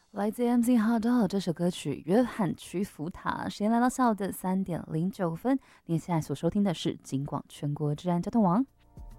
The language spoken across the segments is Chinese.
来自 MC Hard 这首歌曲《约翰屈服塔》，时间来到下午的3:09。您现在所收听的是金广全国治安交通网。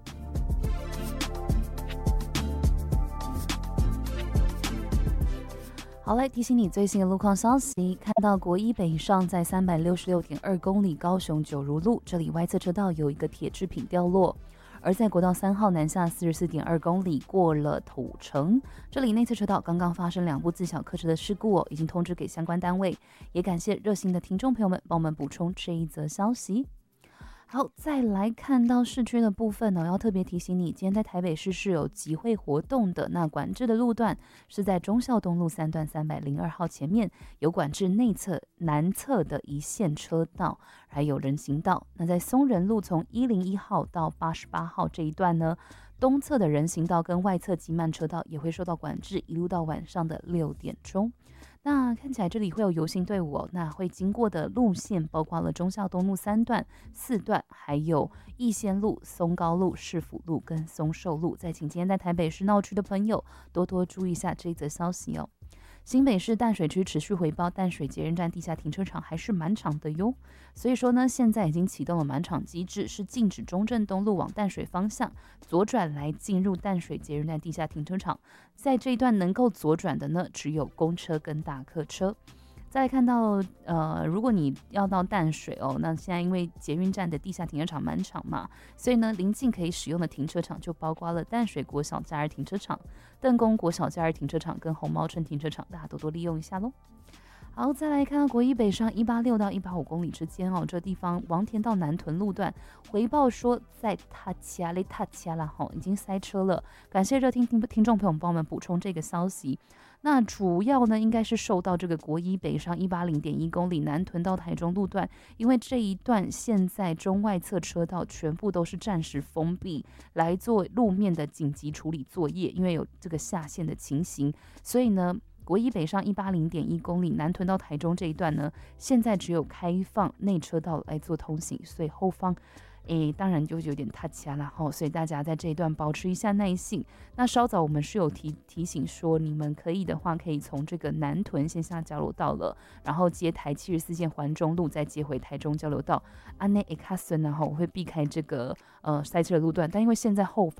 好，来提醒你最新的路况消息。看到国一北上在366.2公里高雄九如路，这里外侧车道有一个铁制品掉落。而在国道3号南下44.2公里过了土城，这里内侧车道刚刚发生2部自小客车的事故已经通知给相关单位，也感谢热心的听众朋友们帮我们补充这一则消息。好，再来看到市区的部分要特别提醒你，今天在台北市是有集会活动的。那管制的路段是在忠孝东路3段302号前面，有管制内侧、南侧的一线车道，还有人行道。那在松仁路从101号到88号这一段呢，东侧的人行道跟外侧急慢车道也会受到管制，一路到晚上的6点钟。那看起来这里会有游行队伍那会经过的路线包括了忠孝东路3段、4段，还有逸仙路、松高路、市府路跟松寿路。再请今天在台北市闹区的朋友多多注意一下这一则消息新北市淡水区持续回报淡水捷运站地下停车场还是满场的哟，所以说呢，现在已经启动了满场机制，是禁止中正东路往淡水方向左转来进入淡水捷运站地下停车场。在这一段能够左转的呢，只有公车跟大客车。再来看到如果你要到淡水那现在因为捷运站的地下停车场满场嘛，所以呢临近可以使用的停车场就包括了淡水国小假日停车场、邓公国小假日停车场跟红毛城停车场，大家多多利用一下咯。好，再来看到国一北上186到185公里之间这地方王田到南屯路段回报说在塔恰啦已经塞车了，感谢热听众朋友们帮我们补充这个消息。那主要呢应该是受到这个国一北上180.1公里南屯到台中路段，因为这一段现在中外侧车道全部都是暂时封闭来做路面的紧急处理作业，因为有这个下线的情形，所以呢国一北上180.1公里南屯到台中这一段呢，现在只有开放内车道来做通行，所以后方当然就有点踏卡啦所以大家在这一段保持一下耐性。那稍早我们是有提醒说，你们可以的话可以从这个南屯线下交流道了，然后接台74线环中路，再接回台中交流道。安内卡森我会避开这个塞车的路段，但因为现在后方